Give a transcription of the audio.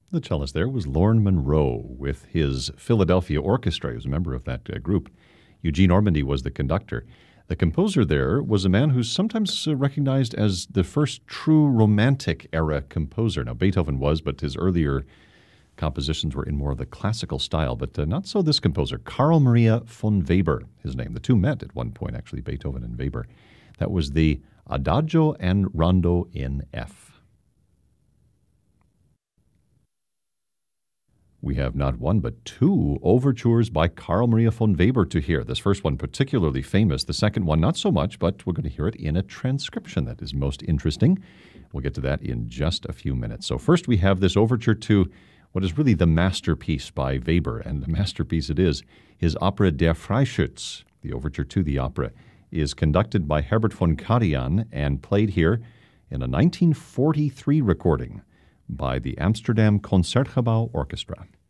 The cellist there was Lorne Monroe with his Philadelphia Orchestra. He was a member of that group. Eugene Ormandy was the conductor. The composer there was a man who's sometimes recognized as the first true Romantic era composer. Now, Beethoven was, but his earlier compositions were in more of the classical style, but not so this composer. Carl Maria von Weber, his name. The two met at one point, actually, Beethoven and Weber. That was the Adagio and Rondo in F. We have not one but two overtures by Carl Maria von Weber to hear. This first one particularly famous. The second one not so much, but we're going to hear it in a transcription that is most interesting. We'll get to that in just a few minutes. So first we have this overture to what is really the masterpiece by Weber, and the masterpiece it is, his opera Der Freischütz. The overture to the opera is conducted by Herbert von Karajan and played here in a 1943 recording by the Amsterdam Concertgebouw Orchestra.